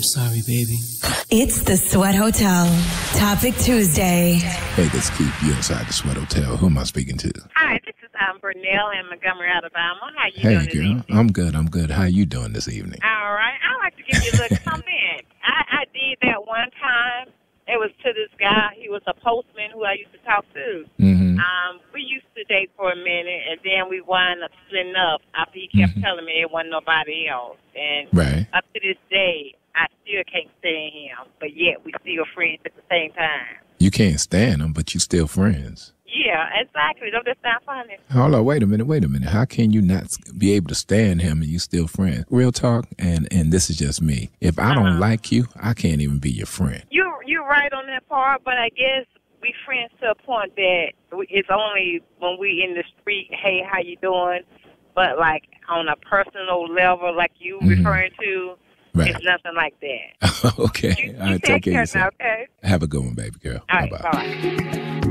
I'm sorry, baby. It's the Sweat Hotel. Topic Tuesday. Hey, this is Keith. You inside the Sweat Hotel. Who am I speaking to? Hi, this is Burnell in Montgomery, Alabama. How you Hey, doing this girl. evening? I'm good. How you doing this evening? All right. I'd like to give you a little comment. I did that one time. It was to this guy. He was a postman who I used to talk to. Mm-hmm. We used to date for a minute, and then we wound up splitting up after he kept telling me it wasn't nobody else. And Right. up to this day, I still can't stand him, but yet we still friends at the same time. You can't stand them, but you still friends. Yeah, exactly. Don't that sound funny? Hold on, wait a minute. How can you not be able to stand him and you still friends? Real talk, and this is just me. If I don't like you, I can't even be your friend. You're right on that part, but I guess we friends to a point that it's only when we in the street, hey, how you doing? But like on a personal level, like you referring to, Right. it's nothing like that. Okay. You All right, take take care of care now, yourself. okay? Have a good one, baby girl. All right, Bye-bye. bye-bye.